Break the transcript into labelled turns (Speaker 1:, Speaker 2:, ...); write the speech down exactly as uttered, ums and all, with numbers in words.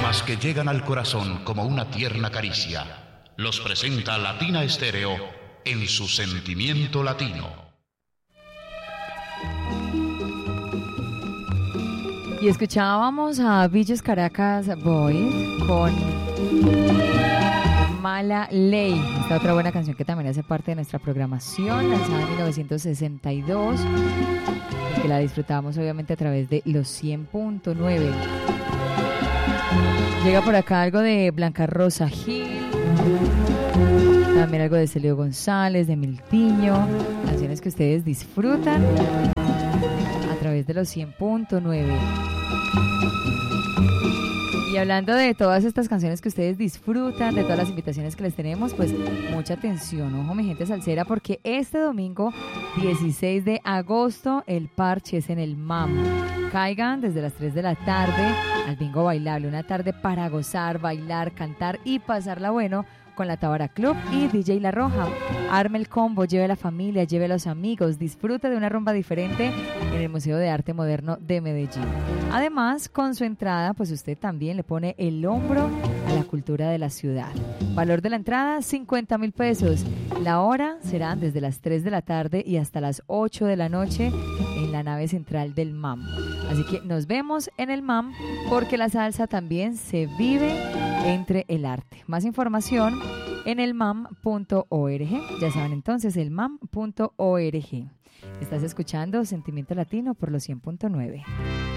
Speaker 1: temas que llegan al corazón como una tierna caricia. Los presenta Latina Estéreo en su sentimiento latino.
Speaker 2: Y escuchábamos a Villos Caracas Boys con Mala Ley, esta otra buena canción que también hace parte de nuestra programación, lanzada en mil novecientos sesenta y dos, y que la disfrutamos obviamente a través de los cien punto nueve. Llega por acá algo de Blanca Rosa Gil, también algo de Celio González, de Miltiño, canciones que ustedes disfrutan a través de los cien punto nueve. Y hablando de todas estas canciones que ustedes disfrutan, de todas las invitaciones que les tenemos, pues mucha atención, ojo mi gente salsera, porque este domingo dieciséis de agosto el parche es en el M A M. Caigan desde las tres de la tarde al bingo bailable, una tarde para gozar, bailar, cantar y pasarla bueno con la Tábara Club y D J La Roja. Arme el combo, lleve la familia, lleve a los amigos, disfrute de una rumba diferente en el Museo de Arte Moderno de Medellín. Además, con su entrada, pues usted también le pone el hombro a la cultura de la ciudad. Valor de la entrada, cincuenta mil pesos. La hora será desde las tres de la tarde y hasta las ocho de la noche en la nave central del M A M. Así que nos vemos en el M A M porque la salsa también se vive entre el arte. Más información en el mam punto org. Ya saben entonces, el mam punto org. Estás escuchando Sentimiento Latino por los cien punto nueve.